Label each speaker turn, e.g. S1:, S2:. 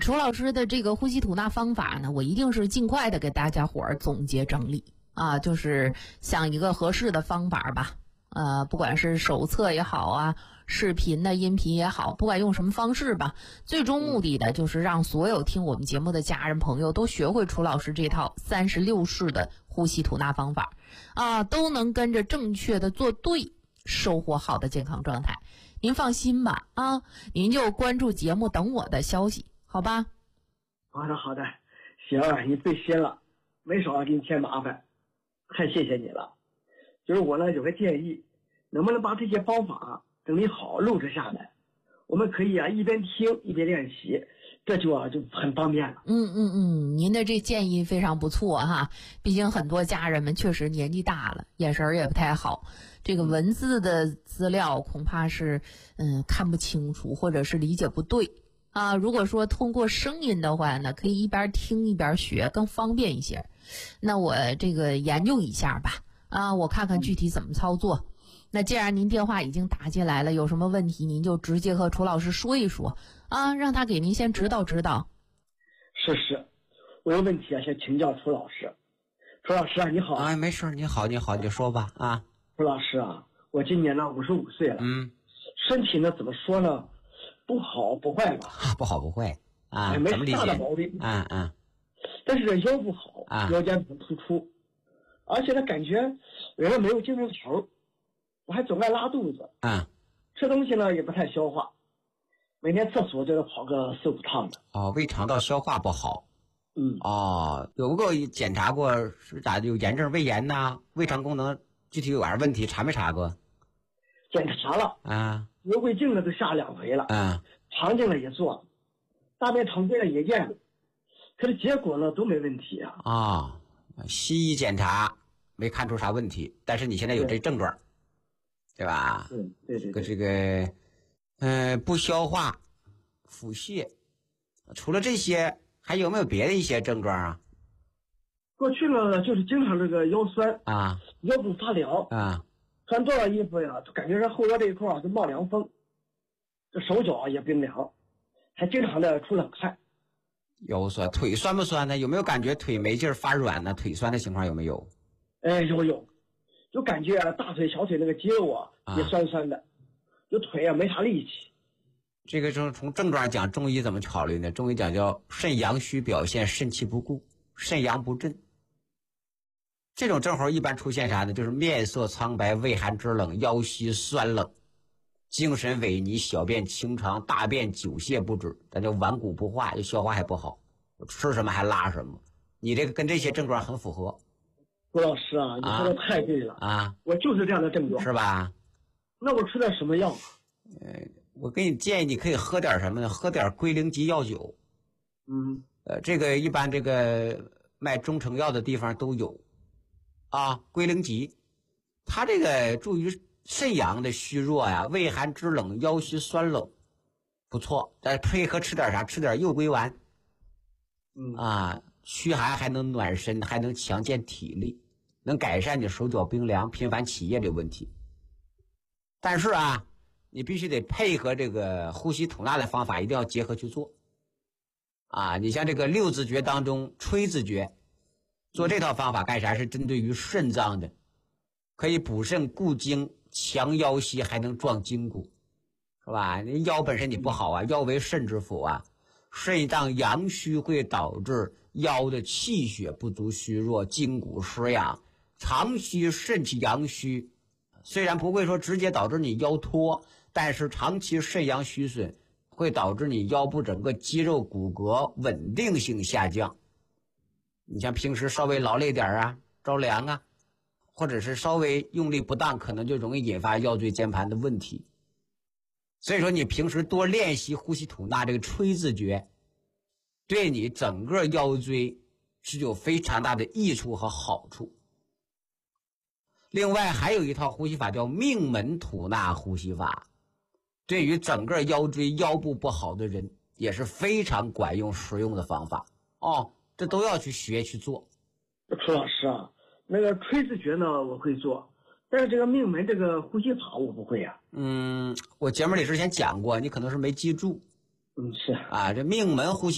S1: 楚老师的这个呼吸吐纳方法呢，我一定是尽快的给大家伙儿总结整理啊，就是想一个合适的方法吧。不管是手册也好啊，视频的音频也好，不管用什么方式吧，最终目的的就是让所有听我们节目的家人朋友都学会楚老师这套36式的呼吸吐纳方法啊，都能跟着正确的做对，收获好的健康状态。您放心吧啊，您就关注节目等我的消息，好吧？
S2: 好的好的，行啊，你费心了，没少给你添麻烦，太谢谢你了。就是我呢有个建议，能不能把这些方法整理好录制下来，我们可以一边听一边练习，这就很方便了。
S1: 您的这建议非常不错哈，毕竟很多家人们确实年纪大了，眼神也不太好，这个文字的资料恐怕是看不清楚，或者是理解不对啊。如果说通过声音的话呢，可以一边听一边学，更方便一些。那我这个研究一下吧。我看看具体怎么操作。那既然您电话已经打进来了，有什么问题您就直接和楚老师说一说啊，让他给您先指导指导。
S2: 是，我有问题先请教楚老师。楚老师你好。
S3: 没事，你好，你就说吧啊。
S2: 楚老师我今年呢55岁了，身体呢怎么说呢，不好不坏吧？
S3: 不好不坏啊，
S2: 没大的毛病但是这腰不好腰间盘突出，而且呢感觉人没有精神头，我还总爱拉肚子吃东西呢也不太消化，每天厕所就要跑个4-5趟的。
S3: 胃肠道消化不好。有过检查过是咋的？有炎症胃炎呐？胃肠功能具体有啥问题？查没查过？
S2: 检查了胃胃镜呢都下2回了肠镜呢也做了，大便常规呢也验了，可是结果呢都没问题
S3: 西医检查没看出啥问题，但是你现在有这症状，对吧？
S2: 对。
S3: 这个不消化、腹泻，除了这些，还有没有别的一些症状啊？
S2: 过去呢就是经常这个腰酸腰部发凉穿多少衣服呀，就感觉是后腰这一块就冒凉风，这手脚也冰凉，还经常的出冷汗。
S3: 腰酸，腿酸不酸呢？有没有感觉腿没劲儿发软呢？腿酸的情况有没有？
S2: 有，就感觉大腿小腿那个肌肉也酸酸的，就腿没啥力气。
S3: 这个从症状讲，中医怎么考虑呢？中医讲叫肾阳虚表现，肾气不固，肾阳不振。这种症候一般出现啥呢？就是面色苍白、畏寒肢冷、腰膝酸冷、精神萎靡、小便清长、大便久泻不止，咱叫顽固不化，就消化还不好，吃什么还拉什么。你这个跟这些症状很符合。
S2: 郭老师你说的太对了我就是这样的症状，
S3: 是吧？
S2: 那我吃点什么药？
S3: 我给你建议，你可以喝点什么呢？喝点龟苓吉药酒。这个一般这个卖中成药的地方都有龟苓吉，它这个助于肾阳的虚弱畏寒肢冷、腰膝酸冷，不错。再配合吃点啥？吃点右归丸。驱寒还能暖身，还能强健体力，能改善你手脚冰凉、频繁起夜的问题。但是你必须得配合这个呼吸吐纳的方法，一定要结合去做你像这个6字诀当中吹字诀，做这套方法干啥？是针对于肾脏的，可以补肾固精，强腰膝，还能壮筋骨，是吧？腰本身你不好腰为肾之府肾脏阳虚会导致腰的气血不足虚弱，筋骨失养，长期肾气阳虚，虽然不会说直接导致你腰脱，但是长期肾阳虚损会导致你腰部整个肌肉骨骼稳定性下降。你像平时稍微劳累点着凉或者是稍微用力不当，可能就容易引发腰椎间盘的问题。所以说你平时多练习呼吸吐纳这个吹字诀，对你整个腰椎是有非常大的益处和好处。另外还有一套呼吸法叫命门吐纳呼吸法，对于整个腰椎腰部不好的人也是非常管用实用的方法这都要去学去做。
S2: 楚老师那个吹字诀呢我会做，但是这个命门这个呼吸法我不会
S3: 我节目里之前讲过，你可能是没记住。
S2: 是
S3: 这命门呼吸